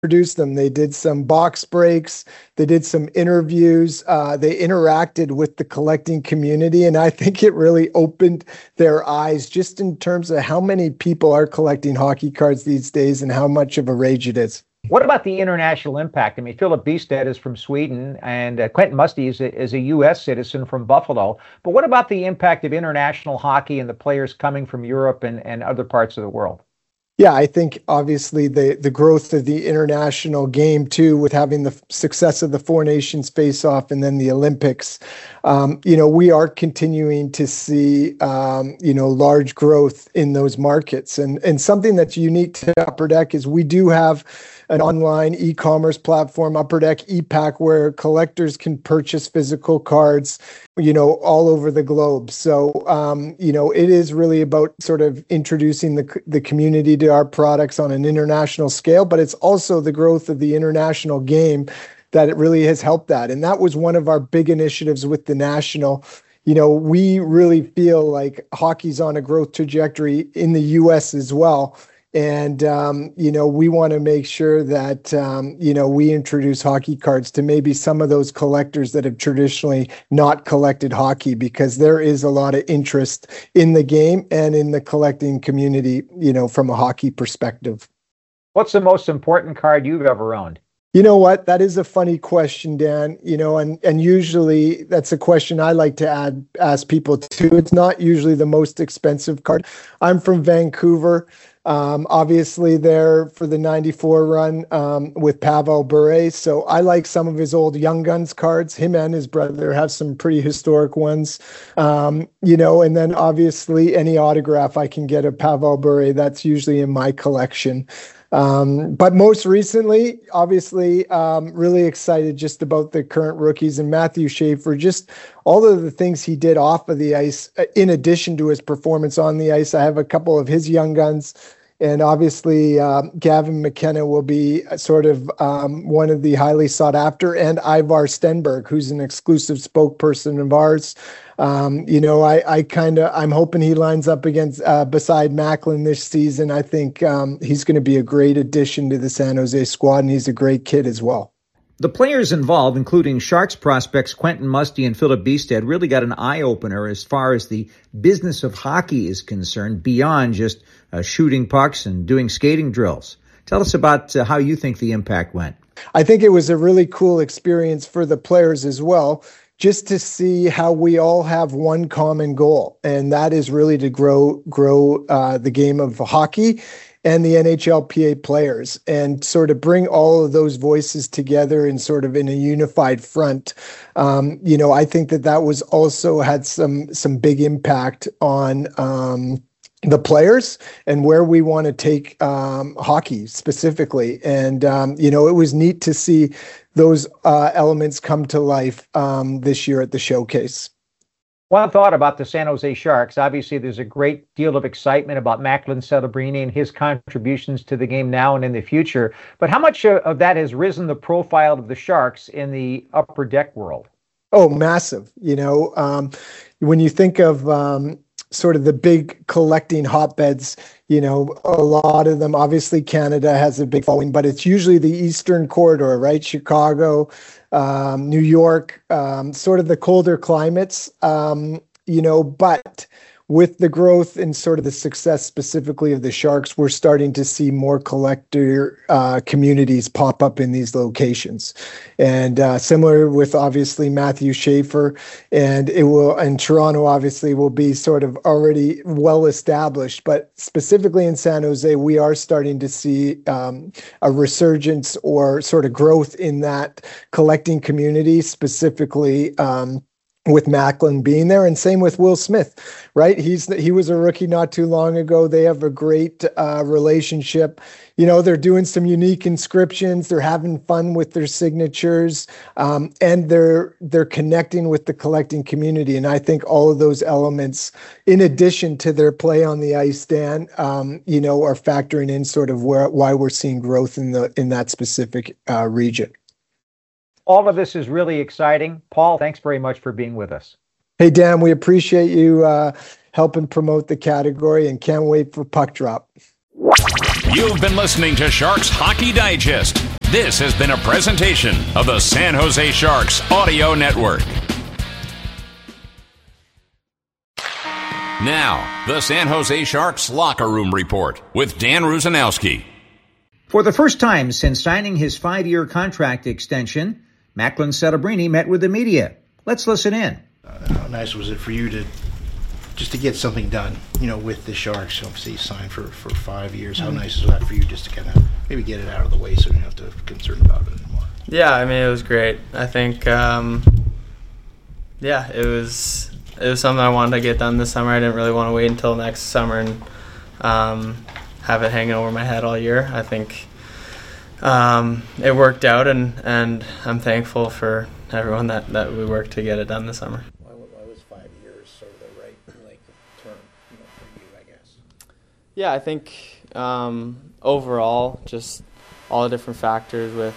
introduced them. They did some box breaks. They did some interviews. They interacted with the collecting community. And I think it really opened their eyes just in terms of how many people are collecting hockey cards these days and how much of a rage it is. What about the international impact? I mean, Philip Bystedt is from Sweden, and Quentin Musty is a U.S. citizen from Buffalo. But what about the impact of international hockey and the players coming from Europe and other parts of the world? Yeah, I think obviously the growth of the international game too, with having the success of the Four Nations face-off and then the Olympics, we are continuing to see, large growth in those markets. And something that's unique to Upper Deck is we do have an online e-commerce platform, Upper Deck ePack, where collectors can purchase physical cards, all over the globe. So, it is really about sort of introducing the community to our products on an international scale, but it's also the growth of the international game that it really has helped that. And that was one of our big initiatives with the National. We really feel like hockey's on a growth trajectory in the U.S. as well. And, we want to make sure that, we introduce hockey cards to maybe some of those collectors that have traditionally not collected hockey, because there is a lot of interest in the game and in the collecting community, from a hockey perspective. What's the most important card you've ever owned? You know what? That is a funny question, Dan. And usually that's a question I like to ask people too. It's not usually the most expensive card. I'm from Vancouver. Obviously there for the 94 run with Pavel Bure. So I like some of his old Young Guns cards. Him and his brother have some pretty historic ones. And then obviously any autograph I can get of Pavel Bure, that's usually in my collection. But most recently, obviously, really excited just about the current rookies and Matthew Schaefer, just all of the things he did off of the ice, in addition to his performance on the ice. I have a couple of his Young Guns, and obviously Gavin McKenna will be sort of one of the highly sought after, and Ivar Stenberg, who's an exclusive spokesperson of ours. I'm hoping he lines up against beside Macklin this season. I think he's going to be a great addition to the San Jose squad, and he's a great kid as well. The players involved, including Sharks prospects Quentin Musty and Philip Bystedt, really got an eye-opener as far as the business of hockey is concerned, beyond just shooting pucks and doing skating drills. Tell us about how you think the impact went. I think it was a really cool experience for the players as well, just to see how we all have one common goal, and that is really to grow the game of hockey and the NHLPA players, and sort of bring all of those voices together and sort of in a unified front. I think that was also had some big impact on the players and where we want to take hockey specifically. And, it was neat to see those elements come to life this year at the showcase. One thought about the San Jose Sharks. Obviously, there's a great deal of excitement about Macklin Celebrini and his contributions to the game now and in the future. But how much of that has risen the profile of the Sharks in the Upper Deck world? Oh, massive. When you think of sort of the big collecting hotbeds, a lot of them, obviously Canada has a big following, but it's usually the Eastern Corridor, right? Chicago, New York, sort of the colder climates, but with the growth and sort of the success specifically of the Sharks, we're starting to see more collector communities pop up in these locations. And similar with obviously Matthew Schaefer, and Toronto obviously will be sort of already well established, but specifically in San Jose, we are starting to see a resurgence or sort of growth in that collecting community, specifically with Macklin being there, and same with Will Smith, right? He was a rookie not too long ago. They have a great relationship. They're doing some unique inscriptions. They're having fun with their signatures, and they're connecting with the collecting community. And I think all of those elements, in addition to their play on the ice, Dan, are factoring in sort of why we're seeing growth in that specific region. All of this is really exciting. Paul, thanks very much for being with us. Hey, Dan, we appreciate you helping promote the category and can't wait for Puck Drop. You've been listening to Sharks Hockey Digest. This has been a presentation of the San Jose Sharks Audio Network. Now, the San Jose Sharks Locker Room Report with Dan Rusanowski. For the first time since signing his 5-year contract extension, Macklin Celebrini met with the media. Let's listen in. How nice was it for you to just to get something done, with the Sharks? Obviously, you signed for 5 years. How nice is that for you just to kind of maybe get it out of the way so you don't have to be concerned about it anymore? Yeah, I mean, it was great. I think, it was something I wanted to get done this summer. I didn't really want to wait until next summer and have it hanging over my head all year. I think it worked out, and I'm thankful for everyone that we worked to get it done this summer. Why was 5 years sort of the right term for you, I guess? Yeah, I think overall, just all the different factors with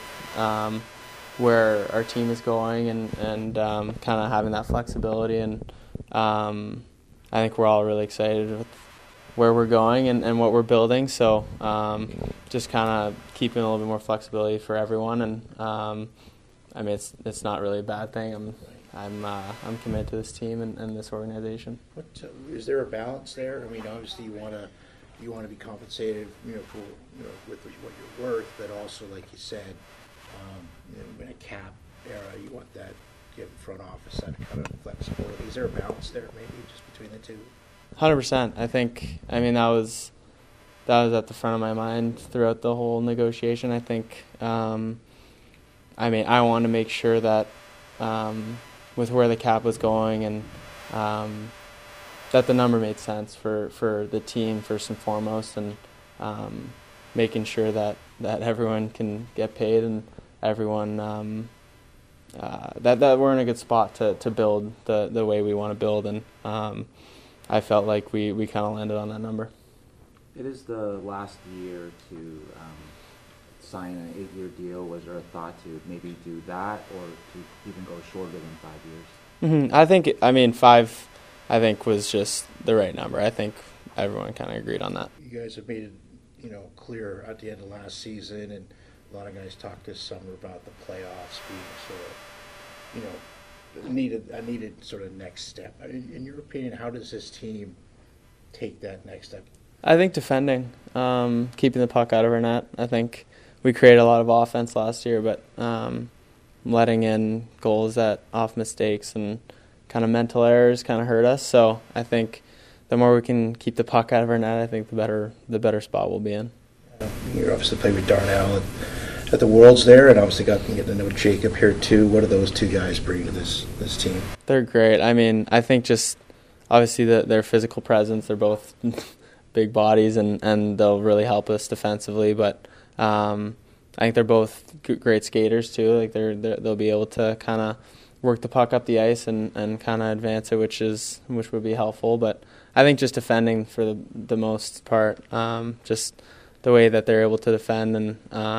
where our team is going and kind of having that flexibility, and I think we're all really excited with where we're going and what we're building. So just kind of keeping a little bit more flexibility for everyone, and I mean it's not really a bad thing. I'm committed to this team and this organization. Is there a balance there? I mean, obviously you want to be compensated, for with what you're worth, but also, like you said, in a cap era, you want that give front office that kind of flexibility. Is there a balance there, maybe just between the two? 100%. I think. I mean, that was at the front of my mind throughout the whole negotiation. I think. I mean, I wanted to make sure that with where the cap was going and that the number made sense for the team first and foremost, and making sure that everyone can get paid and everyone that we're in a good spot to build the way we want to build, and I felt like we kind of landed on that number. It is the last year to sign an 8-year deal. Was there a thought to maybe do that, or to even go shorter than 5 years? Mm-hmm. I mean, 5, I think, was just the right number. I think everyone kind of agreed on that. You guys have made it, clear at the end of last season, and a lot of guys talked this summer about the playoffs being sort of, needed sort of next step. In your opinion, how does this team take that next step? I think defending, keeping the puck out of our net. I think we created a lot of offense last year, but letting in goals off mistakes and kind of mental errors kind of hurt us. So I think the more we can keep the puck out of our net, I think the better spot we'll be in. You obviously played with Darnell at the Worlds there, and obviously getting to know Jacob here too. What do those two guys bring to this team? They're great. I mean, I think just obviously their physical presence. They're both big bodies, and they'll really help us defensively. But I think they're both great skaters too. Like they'll be able to kind of work the puck up the ice and kind of advance it, which would be helpful. But I think just defending for the most part, just the way that they're able to defend, and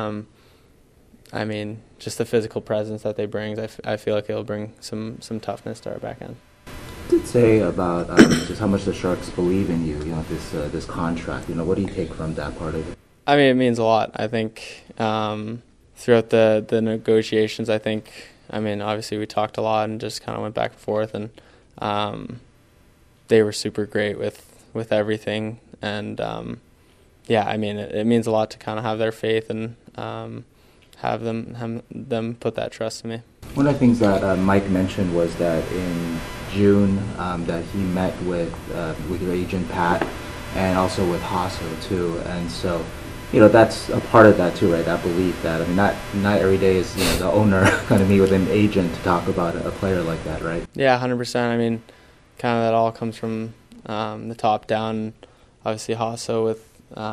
I mean, just the physical presence that they bring. I feel like it'll bring some toughness to our back end. You did say about just how much the Sharks believe in you, this contract. What do you take from that part of it? I mean, it means a lot. I think throughout the negotiations, I mean, obviously we talked a lot and just kind of went back and forth, and they were super great with everything. And yeah, I mean, it means a lot to kind of have their faith and have them put that trust in me. One of the things that Mike mentioned was that in June that he met with your agent Pat, and also with Hasso too, and so that's a part of that too, right? That belief that, I mean, not every day is the owner going to meet with an agent to talk about a player like that, right? Yeah, 100%. I mean, kind of that all comes from the top down. Obviously, Hasso with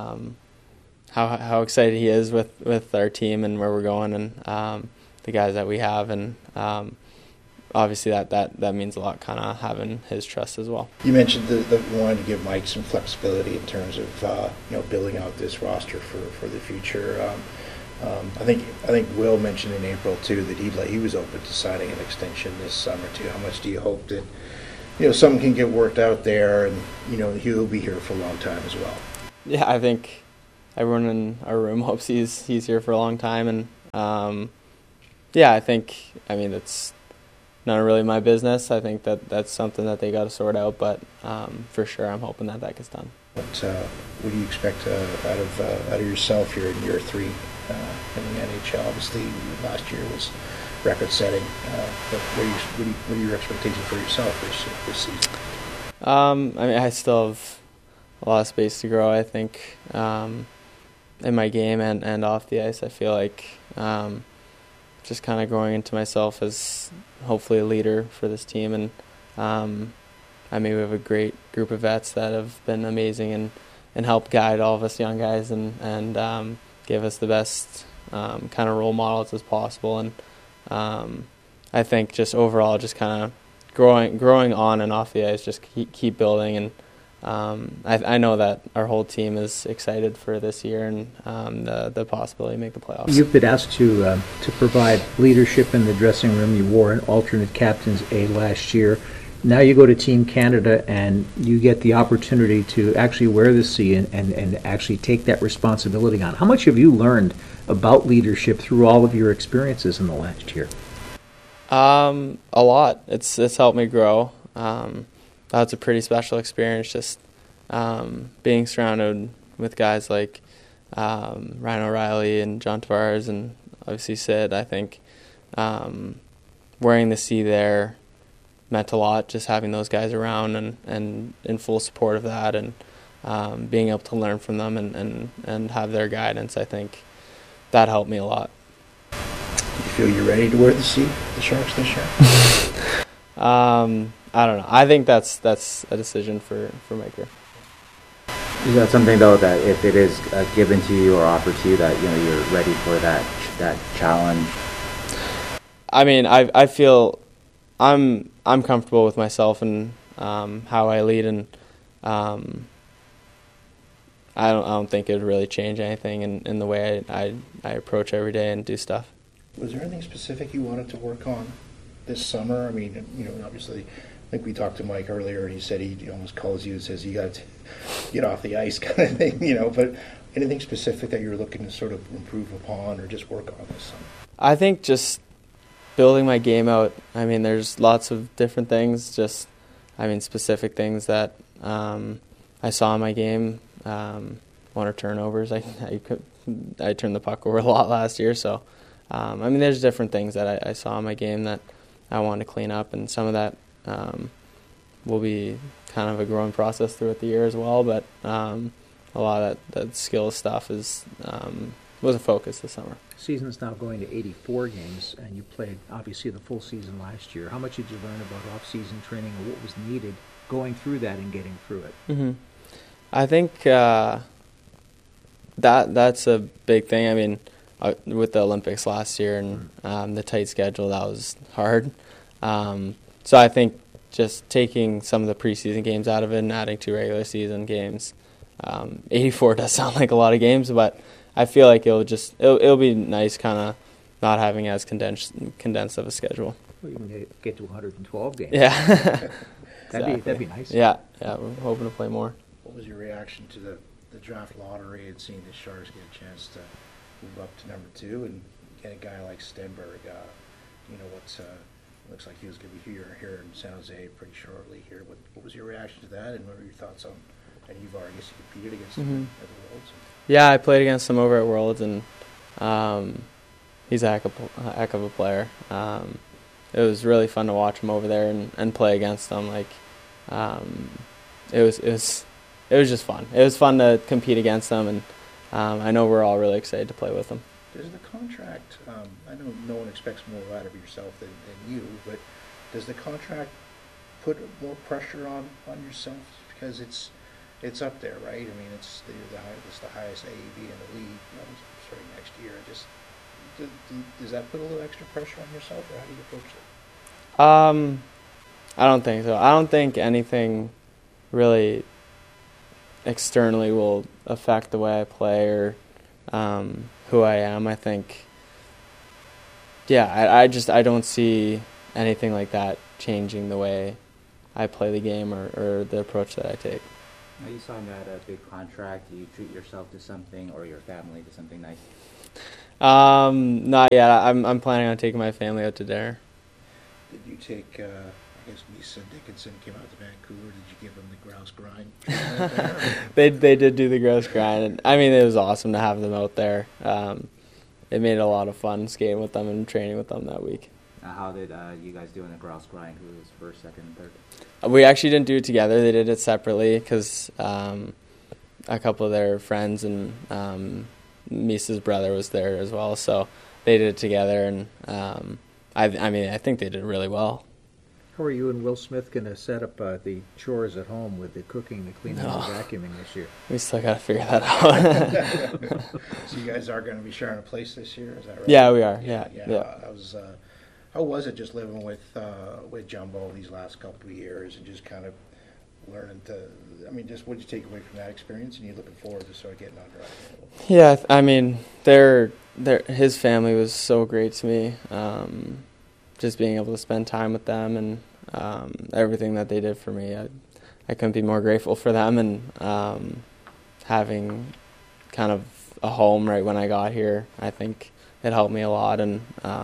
how excited he is with our team and where we're going, and the guys that we have, and obviously that means a lot, kind of having his trust as well. You mentioned that you wanted to give Mike some flexibility in terms of building out this roster for the future. I think Will mentioned in April too that he was open to signing an extension this summer too. How much do you hope that something can get worked out there, and he'll be here for a long time as well? Yeah, I think everyone in our room hopes he's here for a long time. And yeah, I mean, it's not really my business. I think that's something that they got to sort out. But for sure, I'm hoping that gets done. What do you expect out of yourself here in year 3 in the NHL? Obviously, last year was record-setting. But what are your expectations for yourself this season? I mean, I still have a lot of space to grow, I think, in my game and off the ice. I feel like just kind of growing into myself as hopefully a leader for this team. And I mean, we have a great group of vets that have been amazing and helped guide all of us young guys and give us the best kind of role models as possible. And I think just overall, just kind of growing on and off the ice, just keep building. And I know that our whole team is excited for this year and the possibility to make the playoffs. You've been asked to provide leadership in the dressing room. You wore an alternate captain's A last year. Now you go to Team Canada and you get the opportunity to actually wear the C and actually take that responsibility on. How much have you learned about leadership through all of your experiences in the last year? A lot. It's helped me grow. That's a pretty special experience, just being surrounded with guys like Ryan O'Reilly and John Tavares and obviously Sid. I think wearing the C there meant a lot, just having those guys around and in full support of that and being able to learn from them and have their guidance. I think that helped me a lot. Do you feel you're ready to wear the C, the Sharks this year? I don't know. I think that's a decision for Mike Grier. Is that something though that if it is given to you or offered to you that you're ready for that challenge? I mean, I feel I'm comfortable with myself and how I lead, and I don't think it would really change anything in the way I approach every day and do stuff. Was there anything specific you wanted to work on this summer? I mean, obviously, I think we talked to Mike earlier, and he said he almost calls you and says you got to get off the ice kind of thing, But anything specific that you're looking to sort of improve upon or just work on this summer? I think just building my game out. I mean, there's lots of different things. Specific things that I saw in my game. One or turnovers. I turned the puck over a lot last year, so. There's different things that I saw in my game that I wanted to clean up, and some of that will be kind of a growing process throughout the year as well. But a lot of that skill stuff was a focus this summer. Season's now going to 84 games, and you played obviously the full season last year. How much did you learn about off-season training and what was needed going through that and getting through it? Mm-hmm. I think that's a big thing. I mean, with the Olympics last year and the tight schedule, that was hard. So I think just taking some of the preseason games out of it and adding 2 regular season games. 84 does sound like a lot of games, but I feel like it'll be nice kind of not having as condensed of a schedule. Well, you can get to 112 games. Yeah. That'd be nice. Yeah, we're hoping to play more. What was your reaction to the draft lottery and seeing the Sharks get a chance to move up to number 2 and get a guy like Stenberg? Looks like he was going to be here in San Jose pretty shortly here. What was your reaction to that, and what were your thoughts on? And you've already competed against him at the Worlds. Yeah, I played against him over at Worlds, and he's a heck of a player. It was really fun to watch him over there and play against him. It was just fun. It was fun to compete against them, and I know we're all really excited to play with them. Does the contract, I know no one expects more out of yourself than you, but does the contract put more pressure on yourself? Because it's up there, right? I mean, it's the highest AAV in the league starting next year. Does that put a little extra pressure on yourself, or how do you approach it? I don't think so. I don't think anything really externally will affect the way I play or who I am. I think, I don't see anything like that changing the way I play the game or the approach that I take. Now you signed a big contract. Do you treat yourself to something or your family to something nice? Not yet. I'm planning on taking my family out to dinner. Did you take, I guess Lisa Dickinson came out to Vancouver, did you give them the grouse grind? They did do the grouse grind. And, I mean, it was awesome to have them out there. It made it a lot of fun skating with them and training with them that week. How did you guys do in the grouse grind? Who was first, second, and third? We actually didn't do it together. They did it separately because a couple of their friends and Misa's brother was there as well. So they did it together, and I think they did really well. How are you and Will Smith going to set up the chores at home with the cooking, the cleaning, and the vacuuming this year? We still got to figure that out. So you guys are going to be sharing a place this year, is that right? Yeah, we are. Yeah. How was it just living with Jumbo these last couple of years and just kind of learning to? I mean, just what did you take away from that experience, and you looking forward to sort of getting under it? Yeah, I mean, his family was so great to me. Just being able to spend time with them and everything that they did for me, I couldn't be more grateful for them, and having kind of a home right when I got here, I think it helped me a lot. And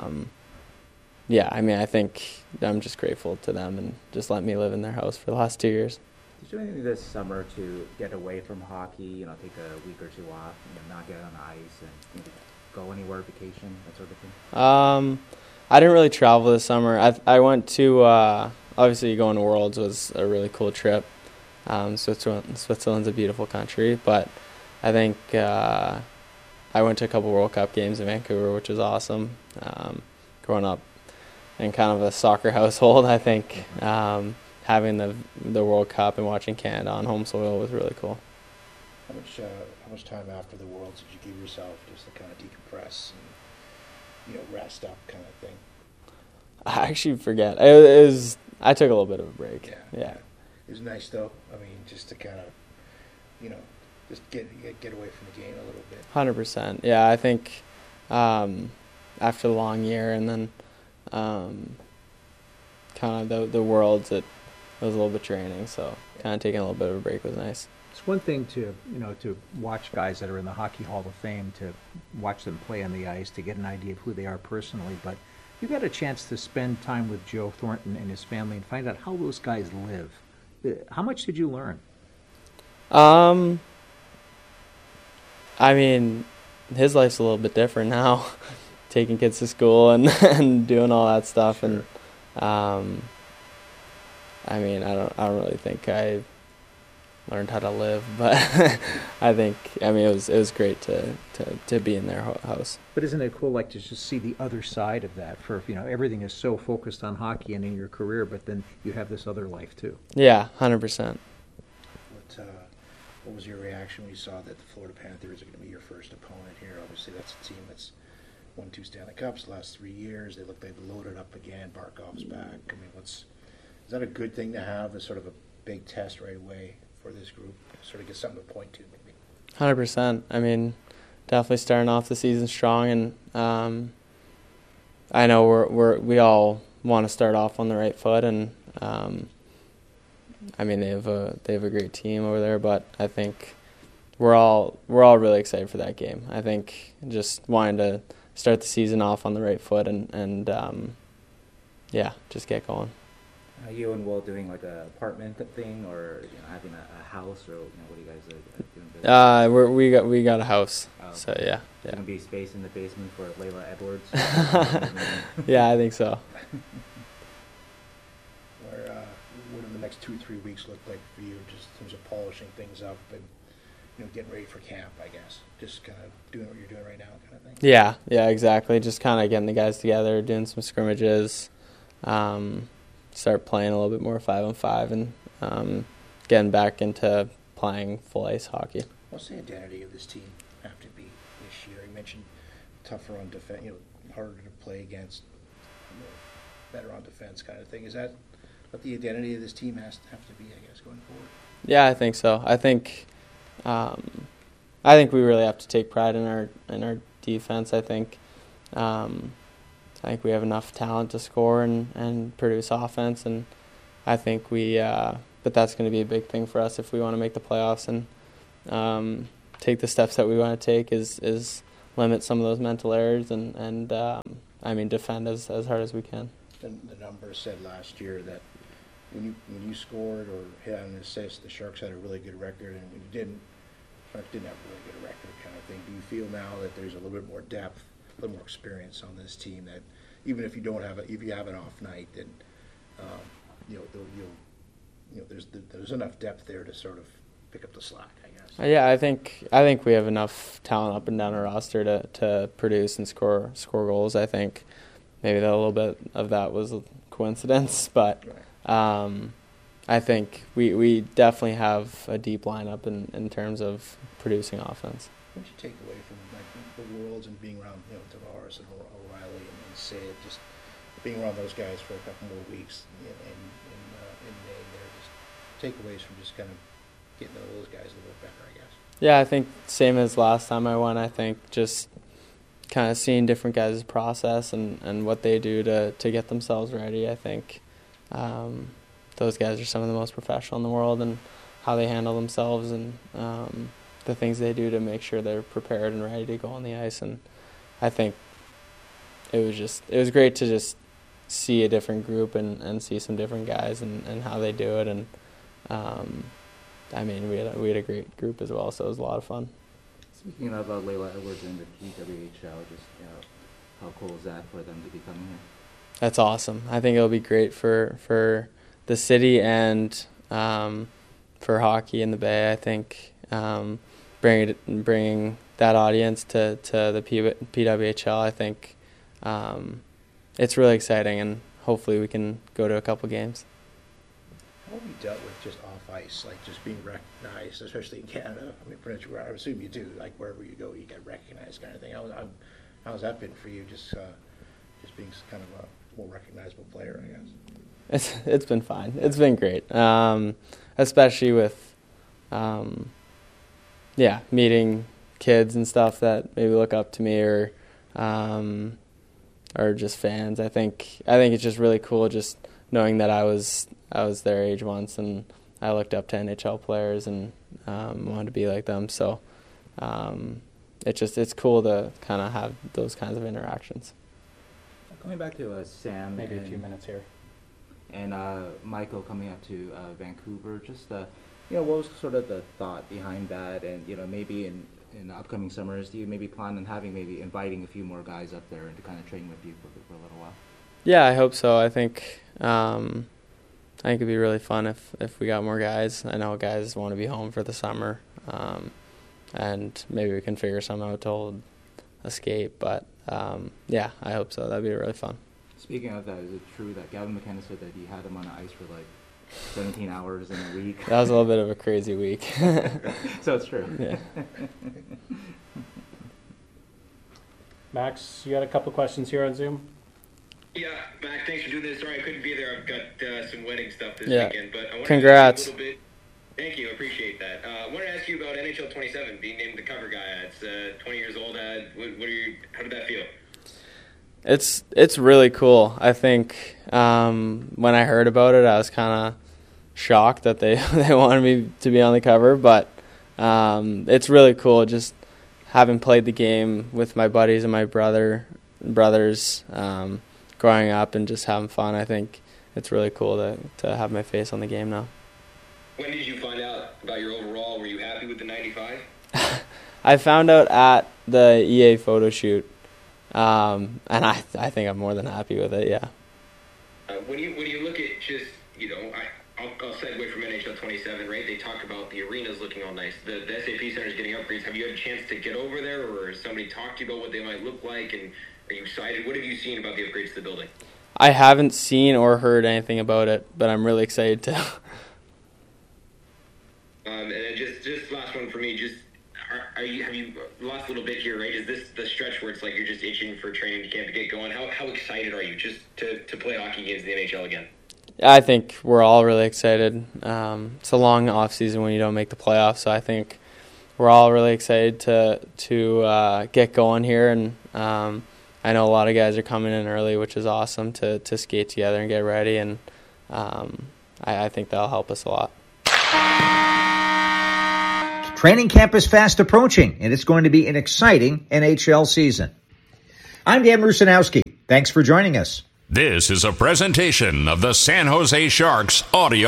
I think I'm just grateful to them and just let me live in their house for the last 2 years. Did you do anything this summer to get away from hockey, take a week or two off, not get on the ice and maybe go anywhere, vacation, that sort of thing? I didn't really travel this summer. I went to, obviously going to Worlds was a really cool trip. Switzerland's a beautiful country, but I think I went to a couple World Cup games in Vancouver, which was awesome. Growing up in kind of a soccer household, I think having the World Cup and watching Canada on home soil was really cool. How much time after the Worlds did you give yourself just to kind of decompress and rest up kind of thing? I actually forget. I took a little bit of a break. Yeah. It was nice though. I mean, just to kind of, just get away from the game a little bit. 100%. Yeah, I think after the long year and then kind of the Worlds, it was a little bit draining. So kind of taking a little bit of a break was nice. It's one thing to watch guys that are in the Hockey Hall of Fame, to watch them play on the ice, to get an idea of who they are personally, but you got a chance to spend time with Joe Thornton and his family and find out how those guys live. How much did you learn? I mean, his life's a little bit different now, taking kids to school and doing all that stuff. Sure. And I mean, I don't really think I learned how to live, but it was great to be in their house. But isn't it cool, to just see the other side of that? For everything is so focused on hockey and in your career, but then you have this other life too. Yeah, 100%. What was your reaction when you saw that the Florida Panthers are going to be your first opponent here? Obviously, that's a team that's won 2 Stanley Cups the last 3 years. They've loaded up again. Barkov's back. I mean, is that a good thing to have as sort of a big test right away for this group? Sort of get something to point to, maybe. 100%. I mean, definitely starting off the season strong, and I know we all want to start off on the right foot, and I mean they have a great team over there, but I think we're all really excited for that game. I think just wanting to start the season off on the right foot and just get going. Are you and Will doing like a apartment thing, or having a house, or what are you guys doing? We got a house, so yeah. There's gonna be space in the basement for Layla Edwards. Yeah, I think so. What do the next 2-3 weeks look like for you, just in terms of polishing things up and getting ready for camp? I guess just kind of doing what you're doing right now, kind of thing. Yeah, exactly. Just kind of getting the guys together, doing some scrimmages. Start playing a little bit more 5-on-5 and getting back into playing full ice hockey. What's the identity of this team have to be this year? You mentioned tougher on defense, harder to play against, better on defense kind of thing. Is that what the identity of this team have to be, I guess, going forward? Yeah, I think so. I think we really have to take pride in our defense. I think we have enough talent to score and produce offense, and I think we that's going to be a big thing for us if we want to make the playoffs and take the steps that we want to take is limit some of those mental errors and defend as hard as we can. The numbers said last year that when you scored or hit on an assist, the Sharks had a really good record, and when you didn't, Sharks didn't have a really good record kind of thing. Do you feel now that there's a little bit more depth, a little more experience on this team, that even if you don't have if you have an off night, then there's enough depth there to sort of pick up the slack, I guess. Yeah, I think we have enough talent up and down our roster to produce and score goals. I think maybe a little bit of that was a coincidence, but I think we definitely have a deep lineup in terms of producing offense. What did you take away from the Worlds and being around Tavares and O'Reilly and Sid, just being around those guys for a couple more weeks in May there, just takeaways from just kind of getting to know those guys a little bit better, I guess? Yeah, I think same as last time I went. I think just kind of seeing different guys' process and what they do to get themselves ready. I think those guys are some of the most professional in the world, and how they handle themselves and the things they do to make sure they're prepared and ready to go on the ice. And I think it was great to just see a different group and see some different guys and how they do it. And we had a great group as well, so it was a lot of fun. Speaking of Layla Edwards and the PWHL, just how cool is that for them to be coming here? That's awesome. I think it'll be great for the city and for hockey in the Bay. I think bringing that audience to the PWHL, I think it's really exciting, and hopefully we can go to a couple games. How have you dealt with just off ice, like just being recognized, especially in Canada? I mean, pretty much, I assume you do. Like wherever you go, you get recognized, kind of thing. How's that been for you? Just being kind of a more recognizable player, I guess. It's been fine. It's been great, especially with meeting kids and stuff that maybe look up to me or just fans. I think it's just really cool just knowing that I was their age once, and I looked up to NHL players and wanted to be like them. So it's cool to kind of have those kinds of interactions. Going back to Sam, maybe a few minutes here, and Michael coming up to Vancouver, just what was sort of the thought behind that, and maybe in the upcoming summers, do you maybe plan on maybe inviting a few more guys up there and to kind of train with you for a little while? Yeah, I hope so. I think it'd be really fun if we got more guys. I know guys want to be home for the summer, and maybe we can figure something out to escape. But I hope so. That'd be really fun. Speaking of that, is it true that Gavin McKenna said that he had him on the ice for like 17 hours in a week? That was a little bit of a crazy week. So it's true. Yeah. Max, you got a couple questions here on Zoom? Yeah, Mac, thanks for doing this. Sorry I couldn't be there. I've got some wedding stuff this weekend. But I wanted Congrats. To ask you a little bit. Thank you. I appreciate that. I wanted to ask you about NHL 27, being named the cover guy. It's 20 years old. How did that feel? It's really cool. I think when I heard about it, I was kind of shocked that they wanted me to be on the cover. But it's really cool just having played the game with my buddies and my brothers growing up and just having fun. I think it's really cool to have my face on the game now. When did you find out about your overall? Were you happy with the 95? I found out at the EA photo shoot, and I think I'm more than happy with it. Yeah. When you look at just I'll segue from NHL 27. Right, they talk about the arenas looking all nice. The SAP Center is getting upgrades. Have you had a chance to get over there, or somebody talk to you about what they might look like? And are you excited? What have you seen about the upgrades to the building? I haven't seen or heard anything about it, but I'm really excited to. And then just last one for me. Just have you lost a little bit here? Right? Is this the stretch where it's like you're just itching for training camp to get going? How excited are you just to play hockey games in the NHL again? I think we're all really excited. It's a long off season when you don't make the playoffs, so I think we're all really excited to get going here. And I know a lot of guys are coming in early, which is awesome to skate together and get ready. And I think that'll help us a lot. Training camp is fast approaching, and it's going to be an exciting NHL season. I'm Dan Rusanowski. Thanks for joining us. This is a presentation of the San Jose Sharks Audio